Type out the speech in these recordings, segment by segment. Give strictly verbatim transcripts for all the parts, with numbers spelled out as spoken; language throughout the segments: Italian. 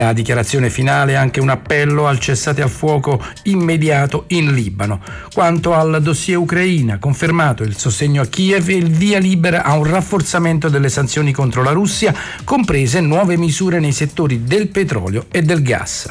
A dichiarazione finale anche un appello al cessate al fuoco immediato in Libano. Quanto al dossier Ucraina, confermato il sostegno a Kiev e il via libera a un rafforzamento delle sanzioni contro la Russia, comprese nuove misure nei settori del petrolio e del gas.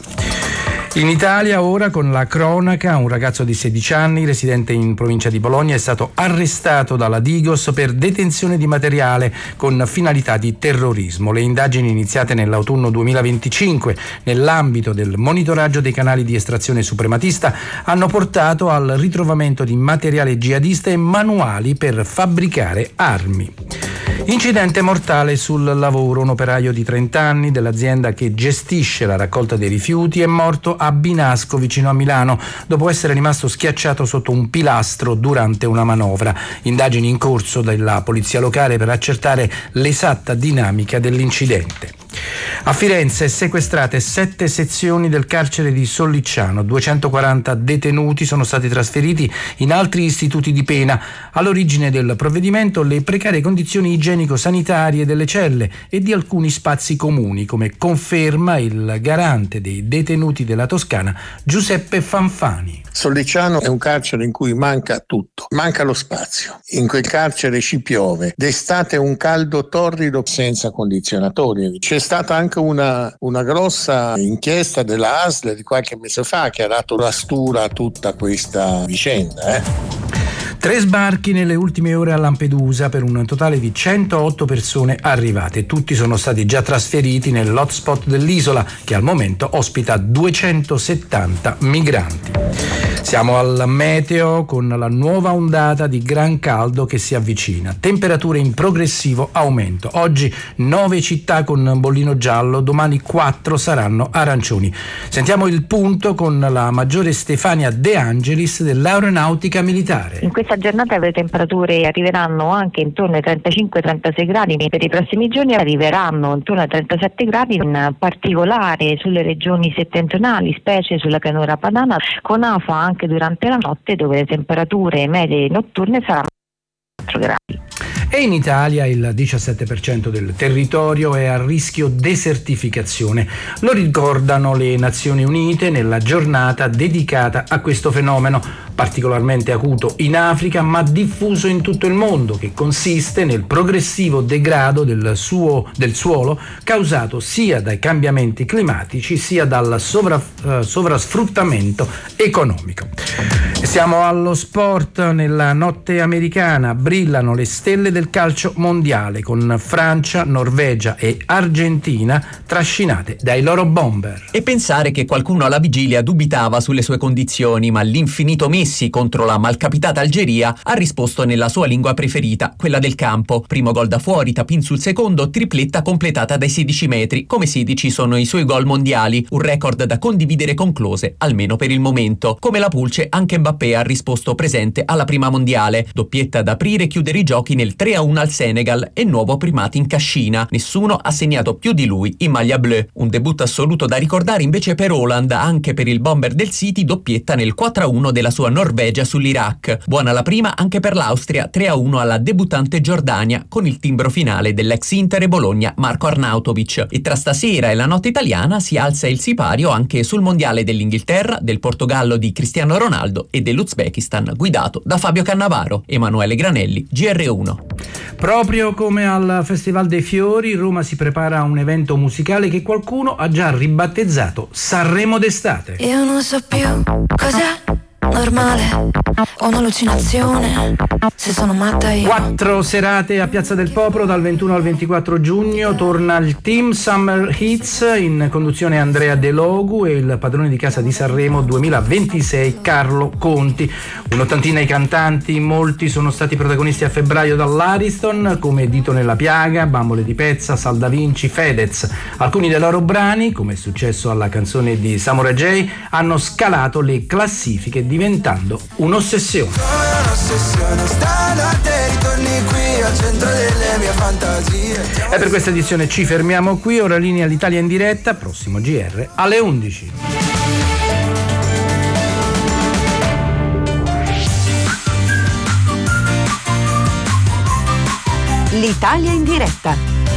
In Italia ora con la cronaca, un ragazzo di sedici anni residente in provincia di Bologna è stato arrestato dalla Digos per detenzione di materiale con finalità di terrorismo. Le indagini iniziate nell'autunno duemilaventicinque nell'ambito del monitoraggio dei canali di estrazione suprematista hanno portato al ritrovamento di materiale jihadista e manuali per fabbricare armi. Incidente mortale sul lavoro. Un operaio di trenta anni dell'azienda che gestisce la raccolta dei rifiuti è morto a Binasco, vicino a Milano, dopo essere rimasto schiacciato sotto un pilastro durante una manovra. Indagini in corso della polizia locale per accertare l'esatta dinamica dell'incidente. A Firenze sequestrate sette sezioni del carcere di Sollicciano. duecentoquaranta detenuti sono stati trasferiti in altri istituti di pena. All'origine del provvedimento le precarie condizioni igienico-sanitarie delle celle e di alcuni spazi comuni, come conferma il garante dei detenuti della Toscana, Giuseppe Fanfani. Sollicciano è un carcere in cui manca tutto, manca lo spazio. In quel carcere ci piove, d'estate un caldo torrido senza condizionatori. C'è stata anche una, una grossa inchiesta della A S L di qualche mese fa che ha dato la stura a tutta questa vicenda. Eh? Tre sbarchi nelle ultime ore a Lampedusa per un totale di centootto persone arrivate. Tutti sono stati già trasferiti nell'hotspot dell'isola, che al momento ospita duecentosettanta migranti. Siamo al meteo con la nuova ondata di gran caldo che si avvicina. Temperature in progressivo aumento. Oggi nove città con bollino giallo, domani quattro saranno arancioni. Sentiamo il punto con la maggiore Stefania De Angelis dell'Aeronautica Militare. In questa giornata le temperature arriveranno anche intorno ai trentacinque trentasei gradi, per i prossimi giorni arriveranno intorno ai trentasette gradi, in particolare sulle regioni settentrionali, specie sulla pianura padana, con afa anche durante la notte, dove le temperature medie notturne saranno quattro gradi. E in Italia il diciassette per cento del territorio è a rischio desertificazione. Lo ricordano le Nazioni Unite nella giornata dedicata a questo fenomeno, particolarmente acuto in Africa ma diffuso in tutto il mondo, che consiste nel progressivo degrado del, suo, del suolo causato sia dai cambiamenti climatici sia dal sovra, eh, sovrasfruttamento economico. Siamo allo sport. Nella notte americana brillano le stelle del calcio mondiale, con Francia, Norvegia e Argentina trascinate dai loro bomber. E pensare che qualcuno alla vigilia dubitava sulle sue condizioni, ma l'infinito Messi contro la malcapitata Algeria ha risposto nella sua lingua preferita, quella del campo. Primo gol da fuori, Tapin sul secondo, tripletta completata dai sedici metri. Come sedici sono i suoi gol mondiali, un record da condividere con Klose, almeno per il momento. Come la Pulce, anche Mbappé ha risposto presente alla prima mondiale. Doppietta ad aprire e chiudere i giochi nel tre a uno al Senegal e nuovo primato in cascina. Nessuno ha segnato più di lui in maglia blu. Un debutto assoluto da ricordare invece per Haaland, anche per il bomber del City, doppietta nel quattro a uno della sua Norvegia sull'Iraq. Buona la prima anche per l'Austria, tre a uno alla debuttante Giordania, con il timbro finale dell'ex Inter e Bologna Marco Arnautovic. E tra stasera e la notte italiana si alza il sipario anche sul mondiale dell'Inghilterra, del Portogallo di Cristiano Ronaldo e dell'Uzbekistan guidato da Fabio Cannavaro. Emanuele Granelli, G R uno. Proprio come al Festival dei Fiori, Roma si prepara a un evento musicale che qualcuno ha già ribattezzato Sanremo d'estate. Io non so più cos'è normale o un'allucinazione, se sono matta io. Quattro serate a Piazza del Popolo dal ventuno al ventiquattro giugno. Torna il Team Summer Hits in conduzione Andrea De Logu e il padrone di casa di Sanremo duemilaventisei Carlo Conti. Un'ottantina i cantanti, molti sono stati protagonisti a febbraio dall'Ariston, come Dito nella piaga, Bambole di Pezza, Sal da Vinci, Fedez. Alcuni dei loro brani, come è successo alla canzone di Samurai J, hanno scalato le classifiche diventando un'ossessione. E per questa edizione ci fermiamo qui. Ora linea l'Italia in diretta, prossimo G R alle undici. L'Italia in diretta